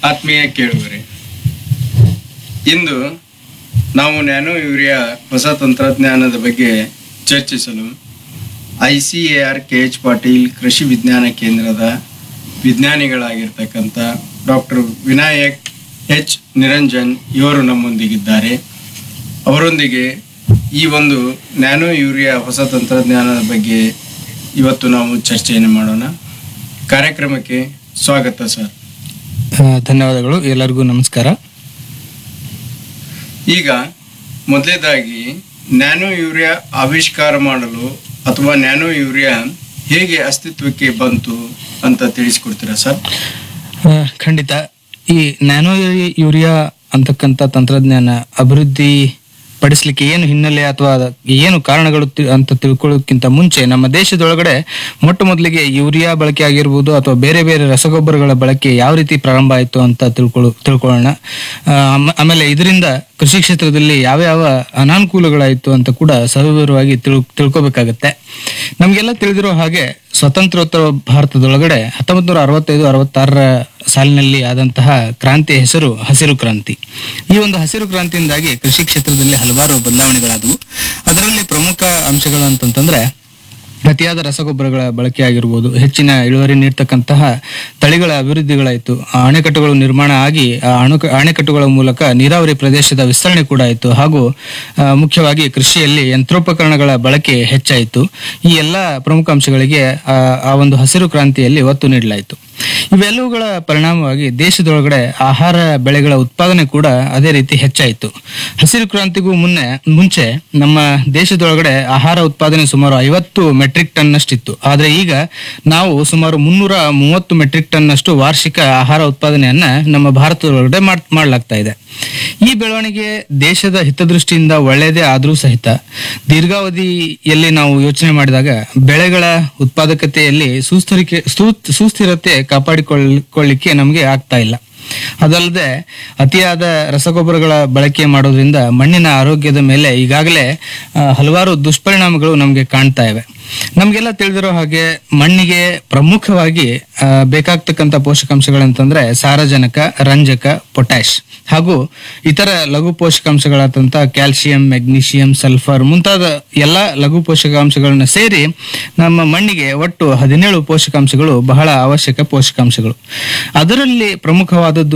ಆತ್ಮೀಯ ಕೇಳುವರೆ, ಇಂದು ನಾವು ನ್ಯಾನೋ ಯೂರಿಯಾ ಹೊಸ ತಂತ್ರಜ್ಞಾನದ ಬಗ್ಗೆ ಚರ್ಚಿಸಲು ICAR KH ಪಾಟೀಲ್ ಕೃಷಿ ವಿಜ್ಞಾನ ಕೇಂದ್ರದ ವಿಜ್ಞಾನಿಗಳಾಗಿರ್ತಕ್ಕಂಥ ಡಾಕ್ಟರ್ ವಿನಾಯಕ್ H ನಿರಂಜನ್ ಇವರು ನಮ್ಮೊಂದಿಗಿದ್ದಾರೆ. ಅವರೊಂದಿಗೆ ಈ ಒಂದು ನ್ಯಾನೋ ಯೂರಿಯಾ ಹೊಸ ತಂತ್ರಜ್ಞಾನದ ಬಗ್ಗೆ ಇವತ್ತು ನಾವು ಚರ್ಚೆಯನ್ನು ಮಾಡೋಣ. ಕಾರ್ಯಕ್ರಮಕ್ಕೆ ಸ್ವಾಗತ ಸರ್. ಧನ್ಯವಾದಗಳು. ಎಲ್ಲರಿಗೂ ನಮಸ್ಕಾರ. ಈಗ ಮೊದಲೇದಾಗಿ ನ್ಯಾನೋ ಯೂರಿಯಾ ಆವಿಷ್ಕಾರ ಮಾಡಲು ಅಥವಾ ನ್ಯಾನೋ ಯೂರಿಯಾ ಹೇಗೆ ಅಸ್ತಿತ್ವಕ್ಕೆ ಬಂತು ಅಂತ ತಿಳಿಸ್ಕೊಡ್ತೀರಾ ಸರ್? ಖಂಡಿತ. ಈ ನ್ಯಾನೋ ಯೂರಿಯಾ ಅಂತಕ್ಕಂಥ ತಂತ್ರಜ್ಞಾನ ಅಭಿವೃದ್ಧಿ ಪಡಿಸಲಿಕ್ಕೆ ಏನು ಹಿನ್ನೆಲೆ ಅಥವಾ ಏನು ಕಾರಣಗಳು ಅಂತ ತಿಳ್ಕೊಳ್ಳೋಕ್ಕಿಂತ ಮುಂಚೆ ನಮ್ಮ ದೇಶದೊಳಗಡೆ ಮೊಟ್ಟ ಮೊದಲಿಗೆ ಯೂರಿಯಾ ಬಳಕೆ ಆಗಿರ್ಬೋದು ಅಥವಾ ಬೇರೆ ಬೇರೆ ರಸಗೊಬ್ಬರಗಳ ಬಳಕೆ ಯಾವ ರೀತಿ ಪ್ರಾರಂಭ ಆಯಿತು ಅಂತ ತಿಳ್ಕೊಳ್ಳೋಣ. ಆಮೇಲೆ ಇದರಿಂದ ಕೃಷಿ ಕ್ಷೇತ್ರದಲ್ಲಿ ಯಾವ ಅನಾನುಕೂಲಗಳಾಯಿತು ಅಂತ ಕೂಡ ಸವಿವರವಾಗಿ ತಿಳ್ಕೊಬೇಕಾಗತ್ತೆ. ನಮಗೆಲ್ಲ ತಿಳಿದಿರೋ ಹಾಗೆ ಸ್ವತಂತ್ರೋತ್ತರ ಭಾರತದೊಳಗಡೆ 1965-66 ಸಾಲಿನಲ್ಲಿ ಆದಂತಹ ಕ್ರಾಂತಿಯ ಹೆಸರು ಹಸಿರು ಕ್ರಾಂತಿ. ಈ ಒಂದು ಹಸಿರು ಕ್ರಾಂತಿಯಿಂದಾಗಿ ಕೃಷಿ ಕ್ಷೇತ್ರದಲ್ಲಿ ಹಲವಾರು ಬದಲಾವಣೆಗಳಾದವು. ಅದರಲ್ಲಿ ಪ್ರಮುಖ ಅಂಶಗಳು ಅಂತಂತಂದ್ರೆ ಅತಿಯಾದ ರಸಗೊಬ್ಬರಗಳ ಬಳಕೆ ಆಗಿರ್ಬೋದು, ಹೆಚ್ಚಿನ ಇಳುವರಿ ನೀಡ್ತಕ್ಕಂತಹ ತಳಿಗಳ ಅಭಿವೃದ್ಧಿಗಳಾಯಿತು, ಅಣೆಕಟ್ಟುಗಳು ನಿರ್ಮಾಣ ಆಗಿ ಅಣೆಕಟ್ಟುಗಳ ಮೂಲಕ ನೀರಾವರಿ ಪ್ರದೇಶದ ವಿಸ್ತರಣೆ ಕೂಡ ಆಯಿತು, ಹಾಗೂ ಮುಖ್ಯವಾಗಿ ಕೃಷಿಯಲ್ಲಿ ಯಂತ್ರೋಪಕರಣಗಳ ಬಳಕೆ ಹೆಚ್ಚಾಯಿತು. ಈ ಎಲ್ಲ ಪ್ರಮುಖ ಅಂಶಗಳಿಗೆ ಆ ಒಂದು ಹಸಿರು ಕ್ರಾಂತಿಯಲ್ಲಿ ಒತ್ತು ನೀಡಲಾಯಿತು. ಇವೆಲ್ಲವುಗಳ ಪರಿಣಾಮವಾಗಿ ದೇಶದೊಳಗಡೆ ಆಹಾರ ಬೆಳೆಗಳ ಉತ್ಪಾದನೆ ಕೂಡ ಅದೇ ರೀತಿ ಹೆಚ್ಚಾಯಿತು. ಹಸಿರು ಕ್ರಾಂತಿಗೂ ಮುಂಚೆ ನಮ್ಮ ದೇಶದೊಳಗಡೆ ಆಹಾರ ಉತ್ಪಾದನೆ ಸುಮಾರು 50 ಮೆಟ್ರಿಕ್ ಟನ್ ಅಷ್ಟಿತ್ತು. ಆದ್ರೆ ಈಗ ನಾವು ಸುಮಾರು 330 ಮೆಟ್ರಿಕ್ ಟನ್ ಅಷ್ಟು ವಾರ್ಷಿಕ ಆಹಾರ ಉತ್ಪಾದನೆಯನ್ನ ನಮ್ಮ ಭಾರತದೊಳಗಡೆ ಮಾಡಲಾಗ್ತಾ ಇದೆ. ಈ ಬೆಳವಣಿಗೆ ದೇಶದ ಹಿತದೃಷ್ಟಿಯಿಂದ ಒಳ್ಳೆಯದೇ ಆದ್ರೂ ಸಹಿತ ದೀರ್ಘಾವಧಿಯಲ್ಲಿ ನಾವು ಯೋಚನೆ ಮಾಡಿದಾಗ ಬೆಳೆಗಳ ಉತ್ಪಾದಕತೆಯಲ್ಲಿ ಸುಸ್ಥಿರತೆ ಕಾಪಾಡಿಕೊಳ್ಳಿಕ್ಕೆ ನಮಗೆ ಆಗ್ತಾ ಇಲ್ಲ. ಅದಲ್ಲದೆ ಅತಿಯಾದ ರಸಗೊಬ್ಬರಗಳ ಬಳಕೆ ಮಾಡೋದ್ರಿಂದ ಮಣ್ಣಿನ ಆರೋಗ್ಯದ ಮೇಲೆ ಈಗಾಗಲೇ ಹಲವಾರು ದುಷ್ಪರಿಣಾಮಗಳು ನಮಗೆ ಕಾಣ್ತಾ ಇವೆ. ನಮ್ಗೆಲ್ಲ ತಿಳಿದಿರೋ ಹಾಗೆ ಮಣ್ಣಿಗೆ ಪ್ರಮುಖವಾಗಿ ಬೇಕಾಗ್ತಕ್ಕಂಥ ಪೋಷಕಾಂಶಗಳಂತಂದ್ರೆ ಸಾರಜನಕ, ರಂಜಕ, ಪೊಟ್ಯಾಶ್ ಹಾಗೂ ಇತರ ಲಘು ಪೋಷಕಾಂಶಗಳಾದಂಥ ಕ್ಯಾಲ್ಸಿಯಂ, ಮೆಗ್ನೀಷಿಯಂ, ಸಲ್ಫರ್ ಮುಂತಾದ ಎಲ್ಲ ಲಘು ಪೋಷಕಾಂಶಗಳನ್ನ ಸೇರಿ ನಮ್ಮ ಮಣ್ಣಿಗೆ ಒಟ್ಟು 17 ಪೋಷಕಾಂಶಗಳು ಬಹಳ ಅವಶ್ಯಕ ಪೋಷಕಾಂಶಗಳು. ಅದರಲ್ಲಿ ಪ್ರಮುಖವಾದದ್ದು